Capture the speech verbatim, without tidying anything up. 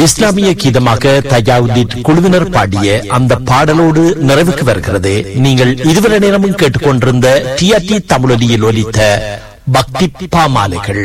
இஸ்லாமிய கீதமாக தஜாவுதீன் குழுவினர் பாடிய அந்த பாடலோடு நிறைவுக்கு வருகிறது. நீங்கள் இதுவரை நேரமும் கேட்டுக்கொண்டிருந்த டிஆர்டி தமிழொலியில் ஒலித்த பக்தி பாமாலைகள்.